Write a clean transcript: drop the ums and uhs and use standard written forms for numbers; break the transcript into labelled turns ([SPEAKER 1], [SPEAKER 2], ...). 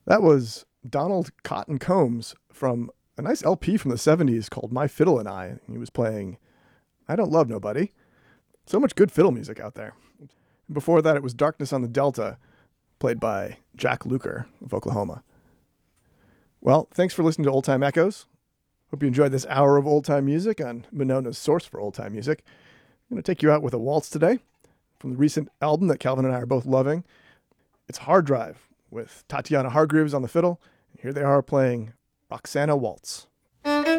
[SPEAKER 1] That was Donald Cotton Combs from a nice LP from the 70s called My Fiddle and I. He was playing I Don't Love Nobody. So much good fiddle music out there. Before that, it was Darkness on the Delta, played by Jack Luker of Oklahoma. Well, thanks for listening to Old Time Echoes. Hope you enjoyed this hour of old time music on Monona's source for old time music. I'm going to take you out with a waltz today from the recent album that Calvin and I are both loving. It's Hard Drive with Tatiana Hargreaves on the fiddle. Here they are playing Roxana Waltz.